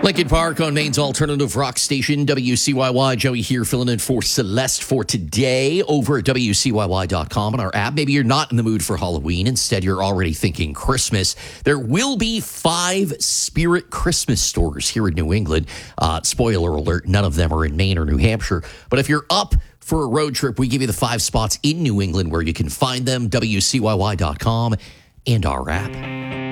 Lincoln Park on Maine's alternative rock station, WCYY. Joey here filling in for Celeste for today over at WCYY.com and our app. Maybe you're not in the mood for Halloween. Instead, you're already thinking Christmas. There will be 5 Spirit Christmas stores here in New England. Spoiler alert, none of them are in Maine or New Hampshire. But if you're up for a road trip, we give you the 5 spots in New England where you can find them, WCYY.com and our app.